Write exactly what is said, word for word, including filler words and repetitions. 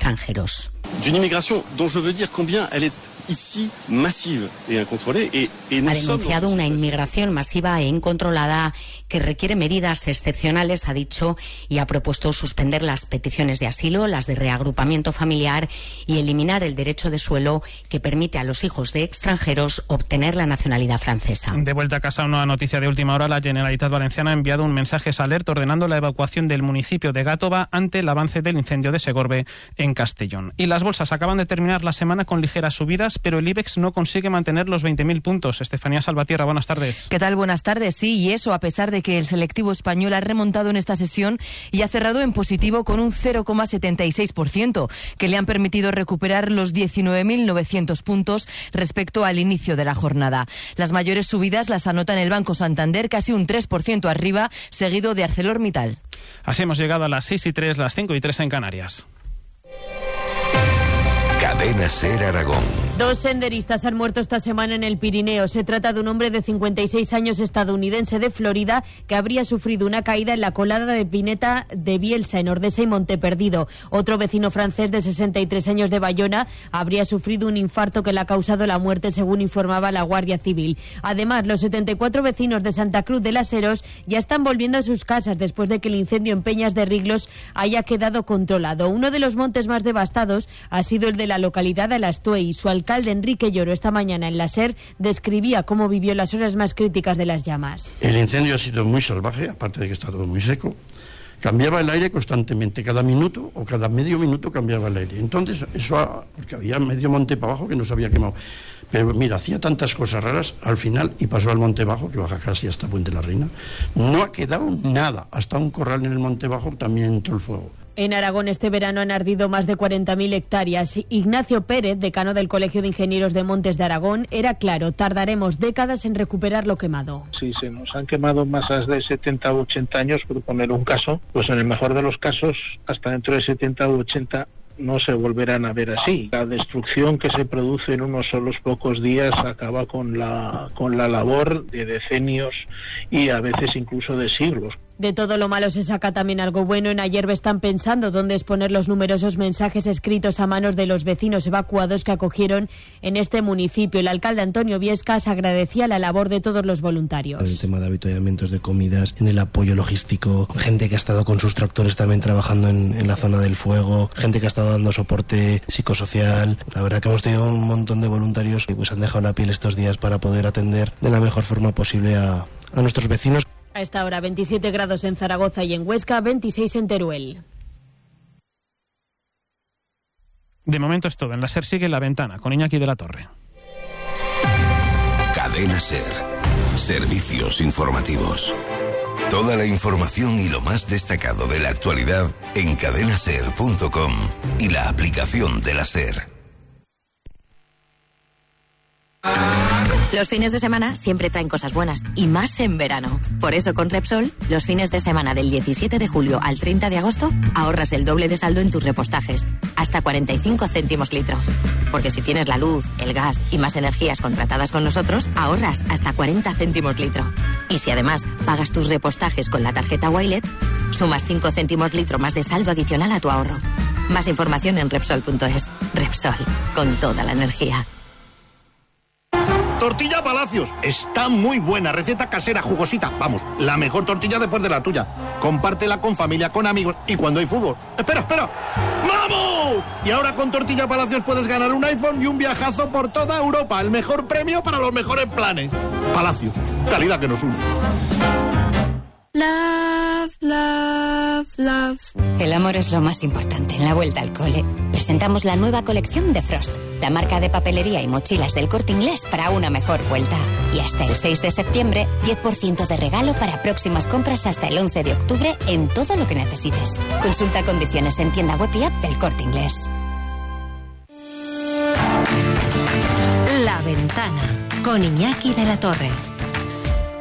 extranjeros. D'une inmigración dont je veux dire combien elle est ici masive et incontrolée et, et nous ha denunciado una inmigración masiva e incontrolada que requiere medidas excepcionales, ha dicho, y ha propuesto suspender las peticiones de asilo, las de reagrupamiento familiar y eliminar el derecho de suelo que permite a los hijos de extranjeros obtener la nacionalidad francesa. De vuelta a casa, una noticia de última hora. La Generalitat Valenciana ha enviado un mensaje a alerta ordenando la evacuación del municipio de Gàtova ante el avance del incendio de Segorbe en Castellón. Y las bolsas acaban de terminar la semana con ligeras subidas, pero el IBEX no consigue mantener los veinte mil puntos. Estefanía Salvatierra, buenas tardes. ¿Qué tal? Buenas tardes. Sí, y eso a pesar de que el selectivo español ha remontado en esta sesión y ha cerrado en positivo con un cero coma setenta y seis por ciento, que le han permitido recuperar los diecinueve mil novecientos puntos respecto al inicio de la jornada. Las mayores subidas las anota en el Banco Santander, casi un tres por ciento arriba, seguido de ArcelorMittal. Así hemos llegado a las seis y tres, las cinco y tres en Canarias. Cadena SER Aragón. Dos senderistas han muerto esta semana en el Pirineo. Se trata de un hombre de cincuenta y seis años estadounidense de Florida que habría sufrido una caída en la colada de Pineta de Bielsa en Ordesa y Monteperdido. Otro vecino francés de sesenta y tres años de Bayona habría sufrido un infarto que le ha causado la muerte, según informaba la Guardia Civil. Además, los setenta y cuatro vecinos de Santa Cruz de las Heros ya están volviendo a sus casas después de que el incendio en Peñas de Riglos haya quedado controlado. Uno de los montes más devastados ha sido el de la localidad de Alastuey. Su alcalde, Enrique Lloro, esta mañana en la SER describía cómo vivió las horas más críticas de las llamas. El incendio ha sido muy salvaje, aparte de que está todo muy seco. Cambiaba el aire constantemente, cada minuto o cada medio minuto cambiaba el aire. Entonces, eso, ha, porque había medio monte para abajo que no se había quemado. Pero mira, hacía tantas cosas raras al final y pasó al Monte Bajo, que baja casi hasta Puente la Reina. No ha quedado nada, hasta un corral en el Monte Bajo también entró el fuego. En Aragón este verano han ardido más de cuarenta mil hectáreas. Ignacio Pérez, decano del Colegio de Ingenieros de Montes de Aragón, era claro, tardaremos décadas en recuperar lo quemado. Sí, se nos han quemado masas de setenta u ochenta años, por poner un caso, pues en el mejor de los casos, hasta dentro de setenta u ochenta no se volverán a ver así. La destrucción que se produce en unos solos pocos días acaba con la, con la labor de decenios y a veces incluso de siglos. De todo lo malo se saca también algo bueno. En Ayerbe están pensando dónde exponer los numerosos mensajes escritos a manos de los vecinos evacuados que acogieron en este municipio. El alcalde Antonio Viescas agradecía la labor de todos los voluntarios. El tema de avituallamientos de comidas, en el apoyo logístico, gente que ha estado con sus tractores también trabajando en, en la zona del fuego, gente que ha estado dando soporte psicosocial. La verdad que hemos tenido un montón de voluntarios que pues han dejado la piel estos días para poder atender de la mejor forma posible a, a nuestros vecinos. A esta hora veintisiete grados en Zaragoza y en Huesca, veintiséis en Teruel. De momento es todo. En la SER sigue La Ventana con Iñaki de la Torre. Cadena SER. Servicios informativos. Toda la información y lo más destacado de la actualidad en cadena ser punto com y la aplicación de la SER. Los fines de semana siempre traen cosas buenas, y más en verano. Por eso con Repsol, los fines de semana del diecisiete de julio al treinta de agosto, ahorras el doble de saldo en tus repostajes, hasta cuarenta y cinco céntimos litro. Porque si tienes la luz, el gas y más energías contratadas con nosotros, ahorras hasta cuarenta céntimos litro. Y si además pagas tus repostajes con la tarjeta Wilet, sumas cinco céntimos litro más de saldo adicional a tu ahorro. Más información en Repsol punto es. Repsol, con toda la energía. Tortilla Palacios, está muy buena, receta casera, jugosita, vamos, la mejor tortilla después de la tuya. Compártela con familia, con amigos y cuando hay fútbol. Espera, espera, ¡vamos! Y ahora con Tortilla Palacios puedes ganar un iPhone y un viajazo por toda Europa, el mejor premio para los mejores planes. Palacios, calidad que nos une. Love, love, love. El amor es lo más importante en la vuelta al cole. Presentamos la nueva colección de Frost, la marca de papelería y mochilas del Corte Inglés para una mejor vuelta. Y hasta el seis de septiembre, diez por ciento de regalo para próximas compras hasta el once de octubre en todo lo que necesites. Consulta condiciones en tienda web y app del Corte Inglés. La Ventana, con Iñaki de la Torre.